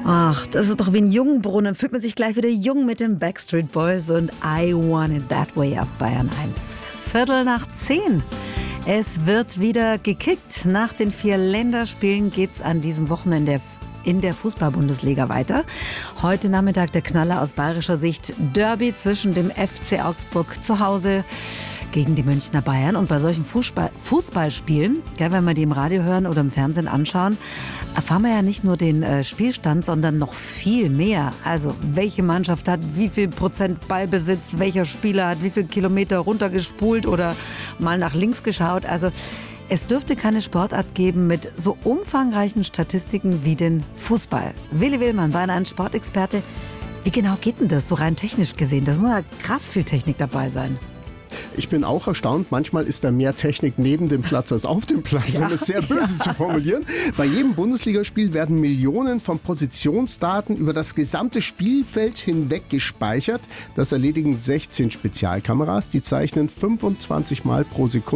Ach, das ist doch wie ein Jungbrunnen. Fühlt man sich gleich wieder jung mit den Backstreet Boys und I Want It That Way auf Bayern 1. 9:15. Es wird wieder gekickt. Nach den 4 Länderspielen geht's an diesem Wochenende in der Fußball-Bundesliga weiter. Heute Nachmittag der Knaller aus bayerischer Sicht. Derby zwischen dem FC Augsburg zu Hause gegen die Münchner Bayern. Und bei solchen Fußballspielen, wenn wir die im Radio hören oder im Fernsehen anschauen, erfahren wir ja nicht nur den Spielstand, sondern noch viel mehr. Also welche Mannschaft hat wie viel Prozent Ballbesitz, welcher Spieler hat wie viel Kilometer runtergespult oder mal nach links geschaut. Also es dürfte keine Sportart geben mit so umfangreichen Statistiken wie den Fußball. Willi Willmann war ein Sportexperte. Wie genau geht denn das so rein technisch gesehen? Das muss ja krass viel Technik dabei sein. Ich bin auch erstaunt, manchmal ist da mehr Technik neben dem Platz als auf dem Platz, um es sehr böse zu formulieren. Bei jedem Bundesligaspiel werden Millionen von Positionsdaten über das gesamte Spielfeld hinweg gespeichert. Das erledigen 16 Spezialkameras, die zeichnen 25 Mal pro Sekunde